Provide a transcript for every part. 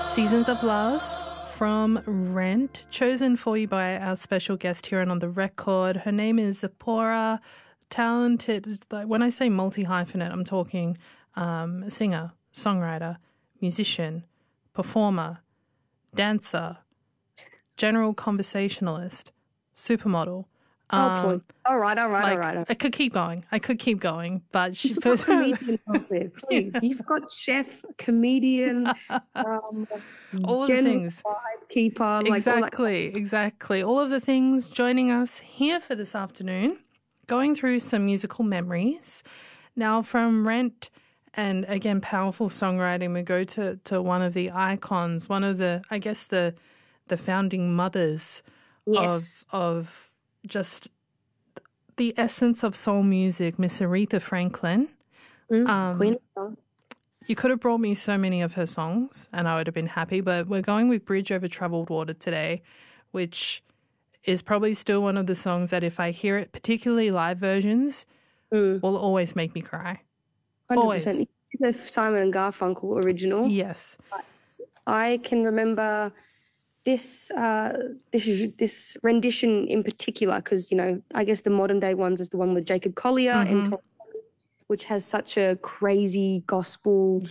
Seasons of Love from Rent, chosen for you by our special guest here and on the record. Her name is Zipporah, talented. Like when I say multi-hyphenate, I'm talking singer, songwriter, musician, performer, dancer, general conversationalist, supermodel. All right. I could keep going, but she You've got comedian, please. You've got chef, comedian, all of the things. Keeper. Exactly. All of the things joining us here for this afternoon, going through some musical memories. Now from Rent and, again, powerful songwriting, we go to one of the icons, one of the, I guess, the founding mothers of just the essence of soul music, Miss Aretha Franklin. Queen. You could have brought me so many of her songs and I would have been happy, but we're going with Bridge Over Troubled Water today, which is probably still one of the songs that if I hear it, particularly live versions, will always make me cry. 100%. Always. The Simon and Garfunkel original. Yes. I can remember this rendition in particular because, I guess the modern day ones is the one with Jacob Collier and Tom, which has such a crazy gospel,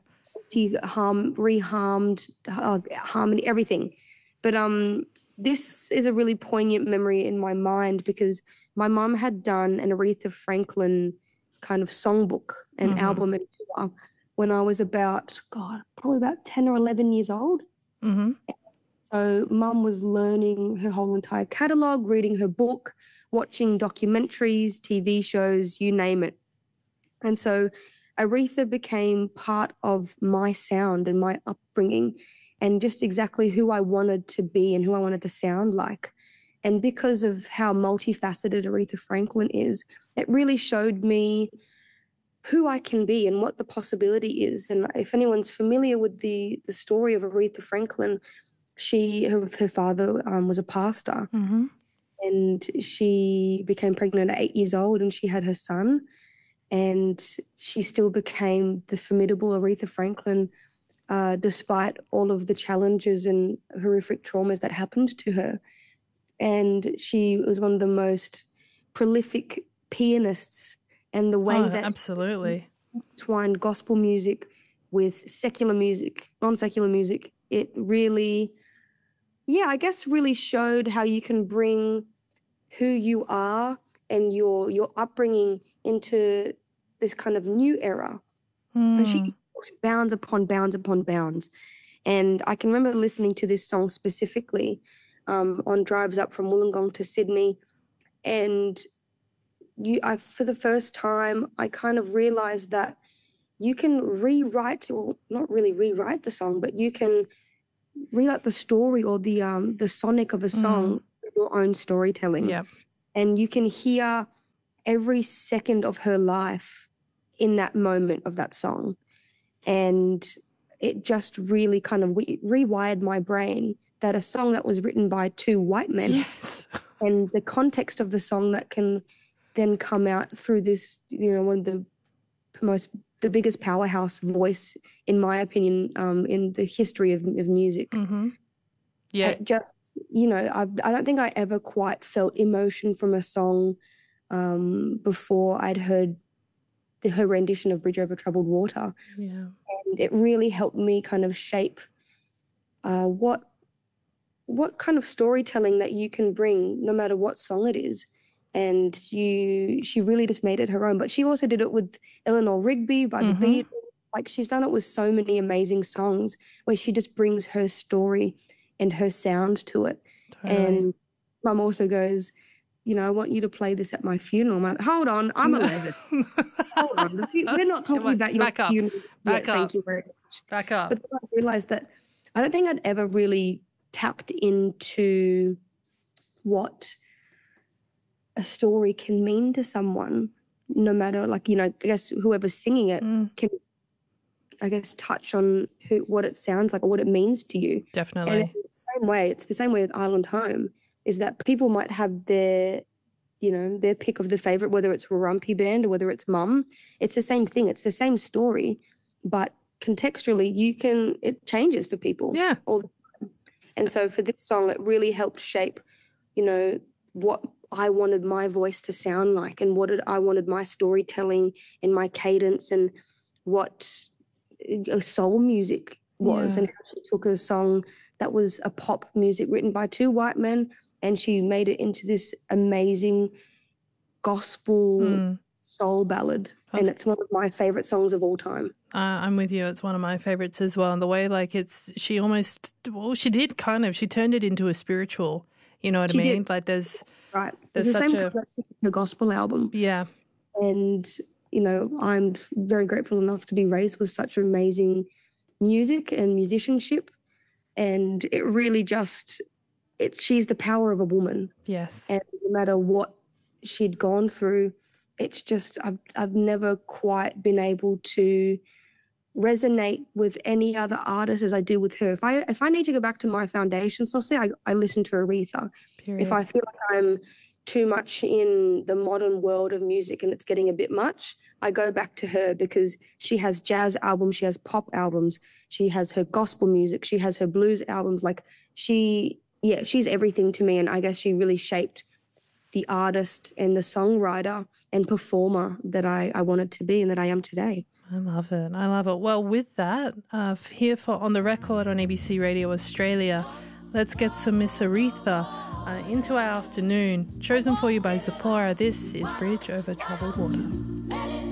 reharmed harmony, everything. But this is a really poignant memory in my mind because my mum had done an Aretha Franklin kind of songbook, an album when I was probably about 10 or 11 years old. So mum was learning her whole entire catalogue, reading her book, watching documentaries, TV shows, you name it. And so Aretha became part of my sound and my upbringing and just exactly who I wanted to be and who I wanted to sound like. And because of how multifaceted Aretha Franklin is, it really showed me who I can be and what the possibility is. And if anyone's familiar with the story of Aretha Franklin, her father was a pastor and she became pregnant at 8 years old and she had her son and she still became the formidable Aretha Franklin despite all of the challenges and horrific traumas that happened to her. And she was one of the most prolific pianists, and the way that absolutely twined gospel music with secular music, non-secular music, it really, I guess really showed how you can bring who you are and your upbringing into this kind of new era. And she bounds upon bounds upon bounds. And I can remember listening to this song specifically on drives up from Wollongong to Sydney. And for the first time, I kind of realized that you can not really rewrite the song, but you can rewrite the story or the sonic of a song with your own storytelling. Yeah. And you can hear every second of her life in that moment of that song. And it just really kind of rewired my brain that a song that was written by two white men and the context of the song that can then come out through this, one of the biggest powerhouse voice, in my opinion, in the history of music. Yeah. It just, I don't think I ever quite felt emotion from a song before I'd heard her rendition of Bridge Over Troubled Water. Yeah. And it really helped me kind of shape what kind of storytelling that you can bring no matter what song it is. And she really just made it her own. But she also did it with Eleanor Rigby by the Beatles. Like, she's done it with so many amazing songs where she just brings her story and her sound to it. Totally. And Mum also goes, I want you to play this at my funeral. I'm like, hold on, I'm 11. Hold on. We're not talking about your funeral. Back up. Thank you very much. Back up. But then I realised that I don't think I'd ever really tapped into what a story can mean to someone, no matter, I guess whoever's singing it can, I guess, touch on what it sounds like or what it means to you. Definitely. And it's the same way with Island Home, is that people might have their pick of the favourite, whether it's Warumpi Band or whether it's Mum. It's the same thing. It's the same story, but contextually, it changes for people. Yeah. And so for this song, it really helped shape, what I wanted my voice to sound like, and I wanted my storytelling and my cadence, and what soul music was. Yeah. And how she took a song that was a pop music written by two white men, and she made it into this amazing gospel soul ballad. And it's one of my favorite songs of all time. I'm with you. It's one of my favorites as well. And the way, like, she turned it into a spiritual, you know what I mean? Did. Like there's Right. There's it's the such same the gospel album. Yeah. And, I'm very grateful enough to be raised with such amazing music and musicianship. And it really she's the power of a woman. Yes. And no matter what she'd gone through, it's just, I've never quite been able to resonate with any other artist as I do with her. If I need to go back to my foundation, so say I listen to Aretha. Period. If I feel like I'm too much in the modern world of music and it's getting a bit much, I go back to her, because she has jazz albums, she has pop albums, she has her gospel music, she has her blues albums. Like she's everything to me. And I guess she really shaped the artist and the songwriter and performer that I wanted to be and that I am today. I love it. Well, with that, here On the Record on ABC Radio Australia, let's get some Miss Aretha into our afternoon. Chosen for you by Zipporah. This is Bridge Over Troubled Water.